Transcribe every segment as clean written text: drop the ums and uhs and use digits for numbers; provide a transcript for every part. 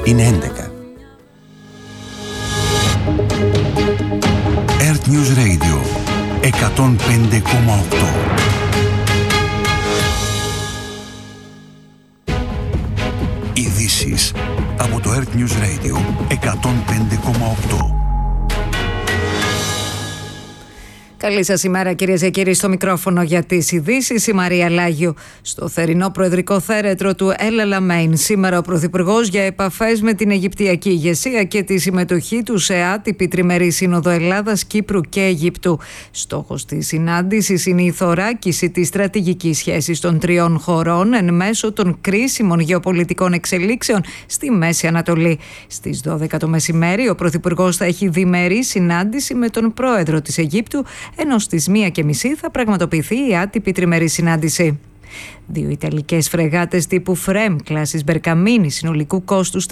Είναι 11. Earth News Radio 105,8. Ειδήσεις από το Earth News Radio 105,8. Καλή σας ημέρα, κυρίες και κύριοι, στο μικρόφωνο για τις ειδήσεις, η Μαρία Λάγιου. Στο θερινό προεδρικό θέρετρο του El Alamein, σήμερα ο Πρωθυπουργός για επαφές με την Αιγυπτιακή ηγεσία και τη συμμετοχή του σε άτυπη τριμερή σύνοδο Ελλάδας, Κύπρου και Αιγύπτου. Στόχος της συνάντησης είναι η θωράκιση της στρατηγικής σχέσης των τριών χωρών εν μέσω των κρίσιμων γεωπολιτικών εξελίξεων στη Μέση Ανατολή. Στις 12 το μεσημέρι, ο Πρωθυπουργός θα έχει διμερή συνάντηση με τον πρόεδρο της Αιγύπτου, ενώ στις 1:30 θα πραγματοποιηθεί η άτυπη τριμερή συνάντηση. 2 Ιταλικές φρεγάτες τύπου Φρέμ κλάσης Μπερκαμίνη συνολικού κόστους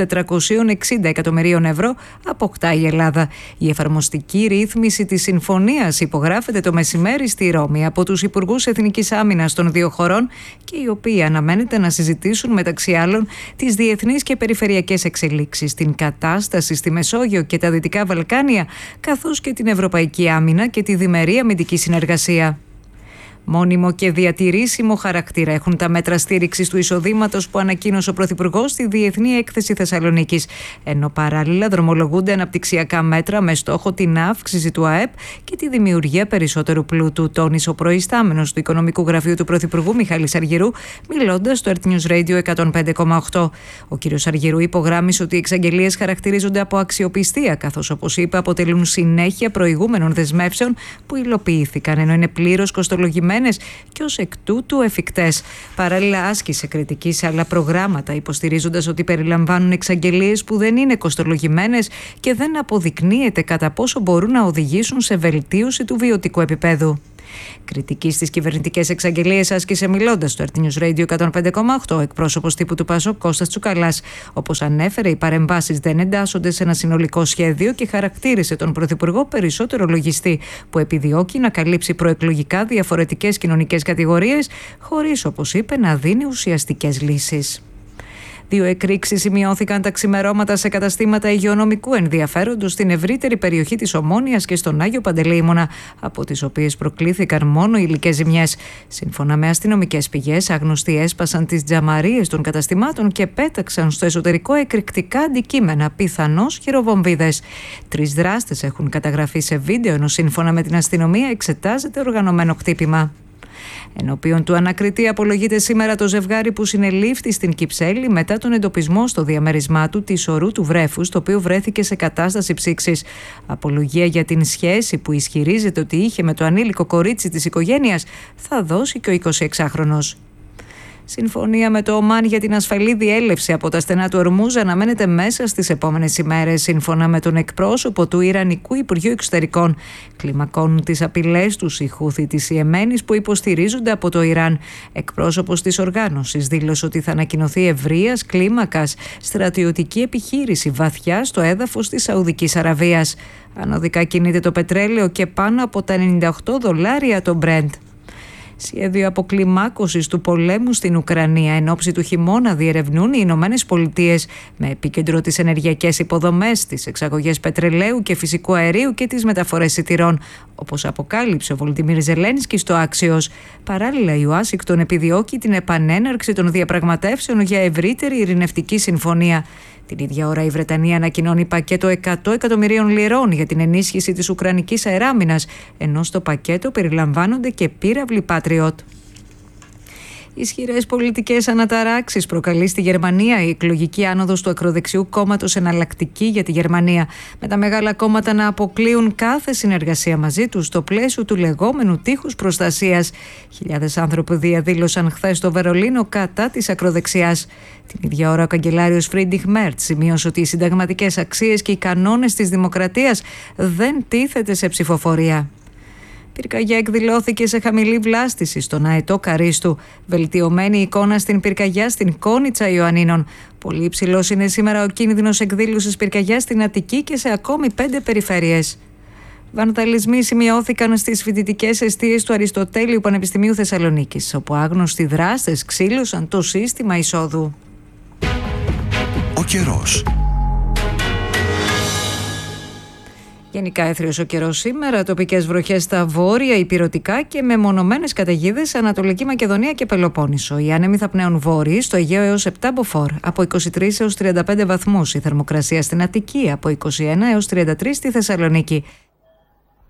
460 εκατομμυρίων ευρώ αποκτά η Ελλάδα. Η εφαρμοστική ρύθμιση της συμφωνίας υπογράφεται το μεσημέρι στη Ρώμη από τους Υπουργούς Εθνικής Άμυνας των δύο χωρών και οι οποίοι αναμένεται να συζητήσουν μεταξύ άλλων τις διεθνείς και περιφερειακές εξελίξεις, την κατάσταση στη Μεσόγειο και τα Δυτικά Βαλκάνια, καθώς και την ευρωπαϊκή άμυνα και τη διμερή αμυντική συνεργασία. Μόνιμο και διατηρήσιμο χαρακτήρα έχουν τα μέτρα στήριξης του εισοδήματος που ανακοίνωσε ο Πρωθυπουργός στη Διεθνή Έκθεση Θεσσαλονίκης, ενώ παράλληλα δρομολογούνται αναπτυξιακά μέτρα με στόχο την αύξηση του ΑΕΠ και τη δημιουργία περισσότερου πλούτου, τόνισε ο προϊστάμενος του Οικονομικού Γραφείου του Πρωθυπουργού Μιχάλης Αργυρού, μιλώντας στο Earth News Radio 105,8. Ο κ. Αργυρού υπογράμμισε ότι οι εξαγγελίες χαρακτηρίζονται από αξιοπιστία, καθώς, όπως είπε, αποτελούν συνέχεια προηγούμενων δεσμεύσεων που υλοποιήθηκαν, ενώ είναι πλήρως κοστολογημένες και ως εκ τούτου εφικτές. Παράλληλα, άσκησε κριτική σε άλλα προγράμματα, υποστηρίζοντας ότι περιλαμβάνουν εξαγγελίες που δεν είναι κοστολογημένες και δεν αποδεικνύεται κατά πόσο μπορούν να οδηγήσουν σε βελτίωση του βιωτικού επίπεδου. Κριτική στις κυβερνητικές εξαγγελίες άσκησε μιλώντας στο Earth News Radio 105,8 εκπρόσωπος τύπου του ΠΑΣΟΚ Κώστας Τσουκαλάς. Όπως ανέφερε, οι παρεμβάσεις δεν εντάσσονται σε ένα συνολικό σχέδιο και χαρακτήρισε τον Πρωθυπουργό περισσότερο λογιστή που επιδιώκει να καλύψει προεκλογικά διαφορετικές κοινωνικές κατηγορίες χωρίς, όπως είπε, να δίνει ουσιαστικές λύσεις. 2 εκρήξεις σημειώθηκαν τα ξημερώματα σε καταστήματα υγειονομικού ενδιαφέροντος στην ευρύτερη περιοχή της Ομόνοιας και στον Άγιο Παντελεήμονα, από τις οποίες προκλήθηκαν μόνο υλικές ζημιές. Σύμφωνα με αστυνομικές πηγές, άγνωστοι έσπασαν τις τζαμαρίες των καταστημάτων και πέταξαν στο εσωτερικό εκρηκτικά αντικείμενα, πιθανώς χειροβομβίδες. 3 δράστες έχουν καταγραφεί σε βίντεο, ενώ σύμφωνα με την αστυνομία εξετάζεται οργανωμένο χτύπημα. Ενώπιον του ανακριτή απολογείται σήμερα το ζευγάρι που συνελήφθη στην Κυψέλη μετά τον εντοπισμό στο διαμέρισμά του της ορού του βρέφους, το οποίο βρέθηκε σε κατάσταση ψήξης. Απολογία για την σχέση που ισχυρίζεται ότι είχε με το ανήλικο κορίτσι της οικογένειας θα δώσει και ο 26χρονος. Συμφωνία με το Ομάν για την ασφαλή διέλευση από τα στενά του Ορμούζ αναμένεται μέσα στις επόμενες ημέρες, σύμφωνα με τον εκπρόσωπο του Ιρανικού Υπουργείου Εξωτερικών. Κλιμακώνουν τις απειλές τους οι Χούθι της Ιεμένης που υποστηρίζονται από το Ιράν. Εκπρόσωπος της οργάνωσης δήλωσε ότι θα ανακοινωθεί ευρείας κλίμακας στρατιωτική επιχείρηση βαθιά στο έδαφος της Σαουδικής Αραβίας. Ανωδικά κινείται το πετρέλαιο και πάνω από τα $98 το Brent. Σχέδιο αποκλιμάκωσης του πολέμου στην Ουκρανία εν ώψη του χειμώνα διερευνούν οι Ηνωμένες Πολιτείες, με επίκεντρο τις ενεργειακές υποδομές, τις εξαγωγές πετρελαίου και φυσικού αερίου και τις μεταφορές σιτηρών, όπως αποκάλυψε ο Βολοντιμίρ Ζελένσκι στο Άξιος. Παράλληλα, η Ουάσιγκτον επιδιώκει την επανέναρξη των διαπραγματεύσεων για ευρύτερη ειρηνευτική συμφωνία. Την ίδια ώρα η Βρετανία ανακοινώνει πακέτο 100 εκατομμυρίων λιρών για την ενίσχυση της Ουκρανικής αεράμινας, ενώ στο πακέτο περιλαμβάνονται και πύραυλοι Patriot. Ισχυρές πολιτικές αναταράξεις προκαλεί στη Γερμανία η εκλογική άνοδος του ακροδεξιού κόμματος Εναλλακτική για τη Γερμανία, με τα μεγάλα κόμματα να αποκλείουν κάθε συνεργασία μαζί τους στο πλαίσιο του λεγόμενου τείχους προστασίας. Χιλιάδες άνθρωποι διαδήλωσαν χθες στο Βερολίνο κατά της ακροδεξιάς. Την ίδια ώρα, ο καγκελάριος Φρίντριχ Μέρτς σημείωσε ότι οι συνταγματικές αξίες και οι κανόνες της δημοκρατίας δεν τίθεται σε ψηφοφορία. Πυρκαγιά εκδηλώθηκε σε χαμηλή βλάστηση στον αετό Καρίστου. Βελτιωμένη εικόνα στην πυρκαγιά στην Κόνιτσα Ιωαννίνων. Πολύ υψηλός είναι σήμερα ο κίνδυνος εκδήλωσης πυρκαγιάς στην Αττική και σε ακόμη 5 περιφέρειες. Βανδαλισμοί σημειώθηκαν στις φοιτητικές εστίες του Αριστοτέλειου Πανεπιστημίου Θεσσαλονίκης, όπου άγνωστοι δράστες ξύλωσαν το σύστημα εισόδου. Ο καιρός. Γενικά έθριος ο καιρός σήμερα, τοπικές βροχές στα βόρεια, ηπειρωτικά και μεμονωμένες καταιγίδες σε Ανατολική Μακεδονία και Πελοπόννησο. Οι άνεμοι θα πνέουν βόρειοι, στο Αιγαίο έως 7 μποφόρ, από 23 έως 35 βαθμούς. Η θερμοκρασία στην Αττική από 21 έως 33 στη Θεσσαλονίκη